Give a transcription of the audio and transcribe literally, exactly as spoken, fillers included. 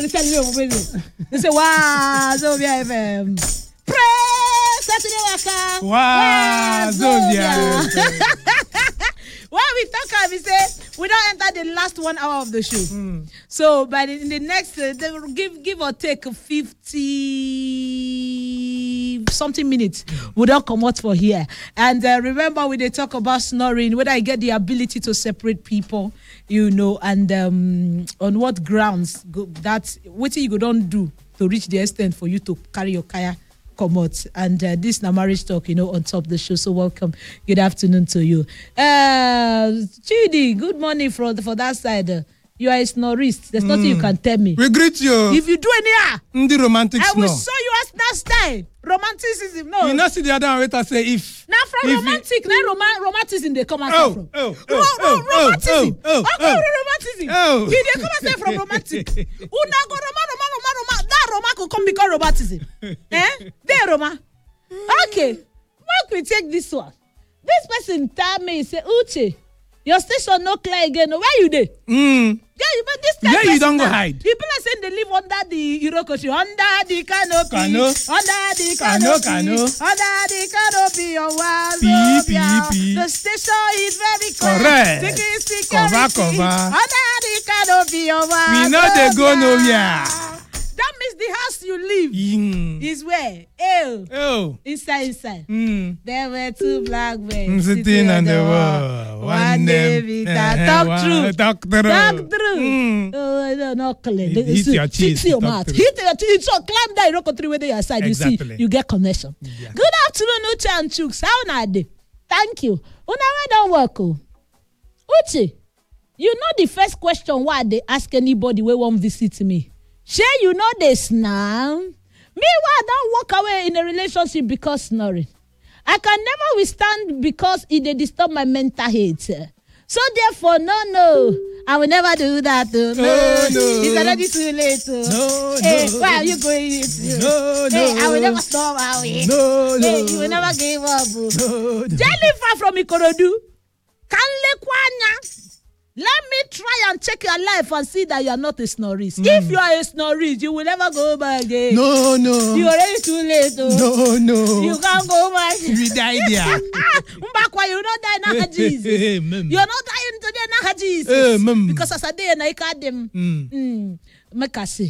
Everybody tell me over there. They say, wow, Zobia F M. Pray Saturday Waka. Wow, Zobia. When we talk, we say we don't enter the last one hour of the show. Mm. So, by the, in the next, uh, they will give give or take fifty something minutes, we don't come out for here. And uh, remember, when they talk about snoring, whether I get the ability to separate people, you know, and um, on what grounds go, that what you don't do to reach the extent for you to carry your kaya. Come out. And uh, this na marriage talk, you know, on top of the show. So welcome. Good afternoon to you. Uh, Chidi, good morning for, for that side. Uh, you are a snorist. There's mm. nothing you can tell me. We greet you. If you do any ah, the romantic I will snore. show you as that style. Romanticism, no. You know, see the other one wait say if. Now from if romantic, now rom- romanticism they come out oh, from. Oh, oh, ro- ro- oh, romanticism. Oh, oh, oh, oh, oh, romanticism. Oh. You they come and say from romantic. Una go Roma, Roma, Roma, Roma. That Roma could come become romanticism. Eh? There, Roma. Okay, make we take this one. This person tell me, say, Uche, your station no clear again. Where you there? Mm. Yeah, you but this time. Yeah, you don't go hide. People are saying they live under the Irokoshu, under the canopy, Cano. under the Cano, canopy, cano. under the canopy. Oh, wow, Pee, so, yeah. pee, pee. The station is very clear. Correct. Security, security. Cover, cover. Under the canopy. Oh, wow, We know so, they go yeah. nowhere. That means the house you live Mm. is where? Oh. Oh. Inside, inside. Mm. There were two black men Mm, sitting on the wall. One David. Talk true. Talk through. Talk through. Mm. Oh, no, not clear. Hit, hit your cheese. Hit your mouth. Hit your cheese. So climb that Iroko tree where they are side. Exactly. You see, you get connection. Yeah. Good afternoon, Uche and Chooks. How are they? Thank you. Una why don't work? Oh. Uche, you know the first question why they ask anybody where won't visit me. Sure, you know this now. Me, why don't walk away in a relationship because snoring. I can never withstand because it they disturb my mental health. So therefore, no, no, I will never do that. No, no. no. It's already too late. No, hey, no. why are you going? No, hey, no. I will never stop. I will. No, no. Hey, you will never give up. No, no. Jennifer from Ikorodu, Kanle Kwanya. Let me try and check your life and see that you are not a snorist. Mm. If you are a snorist, you will never go back again. No, no. You already too late. Oh. No, no. You can't go back. We died there. Mbakwa, you not die now, Jesus. Hey, mem. You're not dying today now, Jesus. Hey, mem. Because as a day, I can't them. Mm. Mm. Make us see.